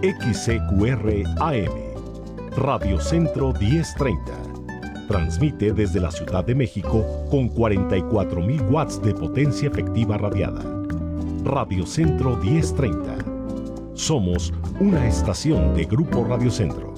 XCQR AM, Radio Centro 1030. Transmite desde la Ciudad de México con 44,000 watts de potencia efectiva radiada. Radio Centro 1030. Somos una estación de Grupo Radio Centro.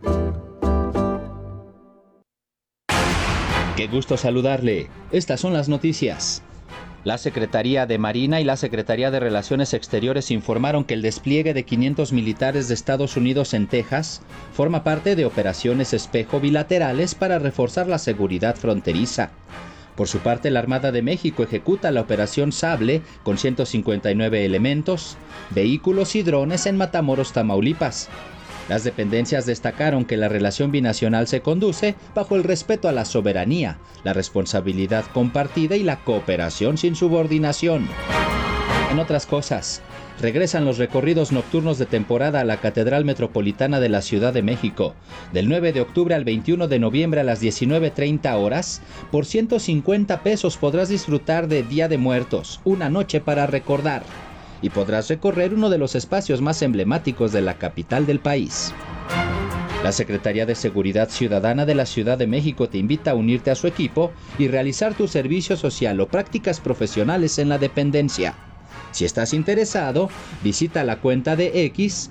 Qué gusto saludarle. Estas son las noticias. La Secretaría de Marina y la Secretaría de Relaciones Exteriores informaron que el despliegue de 500 militares de Estados Unidos en Texas forma parte de operaciones espejo bilaterales para reforzar la seguridad fronteriza. Por su parte, la Armada de México ejecuta la Operación Sable con 159 elementos, vehículos y drones en Matamoros, Tamaulipas. Las dependencias destacaron que la relación binacional se conduce bajo el respeto a la soberanía, la responsabilidad compartida y la cooperación sin subordinación. En otras cosas, regresan los recorridos nocturnos de temporada a la Catedral Metropolitana de la Ciudad de México. Del 9 de octubre al 21 de noviembre a las 19:30 horas, por 150 pesos podrás disfrutar de Día de Muertos, una noche para recordar. Y podrás recorrer uno de los espacios más emblemáticos de la capital del país. La Secretaría de Seguridad Ciudadana de la Ciudad de México te invita a unirte a su equipo y realizar tu servicio social o prácticas profesionales en la dependencia. Si estás interesado, visita la cuenta de X,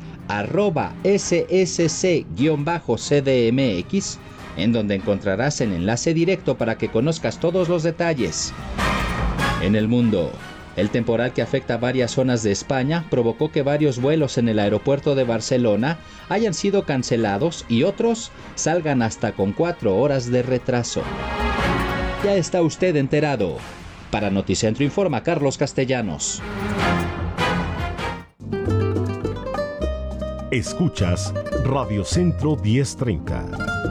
@SSC_CDMX, en donde encontrarás el enlace directo para que conozcas todos los detalles. En el mundo, el temporal que afecta varias zonas de España provocó que varios vuelos en el aeropuerto de Barcelona hayan sido cancelados y otros salgan hasta con 4 horas de retraso. Ya está usted enterado. Para Noticentro informa Carlos Castellanos. Escuchas Radio Centro 1030.